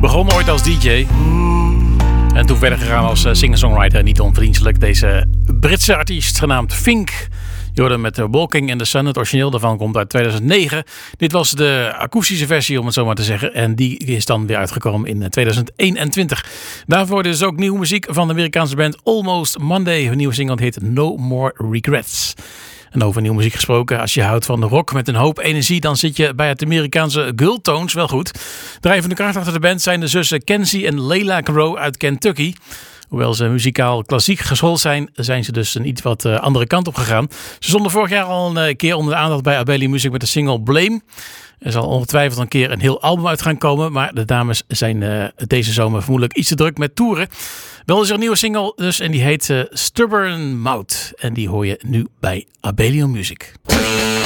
Begon ooit als DJ. En toen verder gegaan als singer-songwriter. Niet onvriendelijk. Deze Britse artiest genaamd Fink. Je hoorde met Walking in the Sun. Het origineel daarvan komt uit 2009. Dit was de akoestische versie, om het zo maar te zeggen. En die is dan weer uitgekomen in 2021. Daarvoor dus ook nieuwe muziek van de Amerikaanse band Almost Monday. Hun nieuwe single heet No More Regrets. En over nieuwe muziek gesproken, als je houdt van de rock met een hoop energie, dan zit je bij het Amerikaanse Girltones wel goed. Drijvende kracht achter de band zijn de zussen Kenzie en Layla Crow uit Kentucky. Hoewel ze muzikaal klassiek geschoold zijn, zijn ze dus een iets wat andere kant op gegaan. Ze stonden vorig jaar al een keer onder de aandacht bij Abeli Music met de single Blame. Er zal ongetwijfeld een keer een heel album uit gaan komen, maar de dames zijn deze zomer vermoedelijk iets te druk met toeren. Wel is er een nieuwe single dus en die heet Stubborn Mouth. En die hoor je nu bij Abeli Music.